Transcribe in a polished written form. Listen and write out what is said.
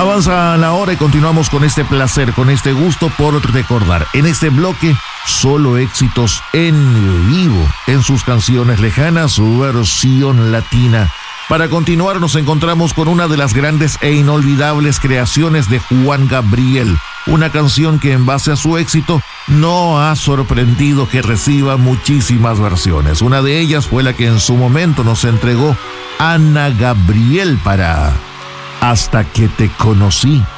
Avanza la hora y continuamos con este placer, con este gusto por recordar. En este bloque, solo éxitos en vivo, en sus canciones lejanas, su versión latina. Para continuar, nos encontramos con una de las grandes e inolvidables creaciones de Juan Gabriel. Una canción que en base a su éxito no ha sorprendido que reciba muchísimas versiones. Una de ellas fue la que en su momento nos entregó Ana Gabriel para Hasta que te conocí.